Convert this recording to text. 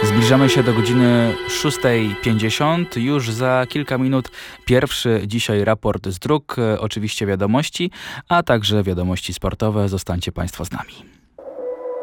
Zbliżamy się do godziny 6:50. Już za kilka minut pierwszy dzisiaj raport z dróg, oczywiście wiadomości, a także wiadomości sportowe. Zostańcie Państwo z nami.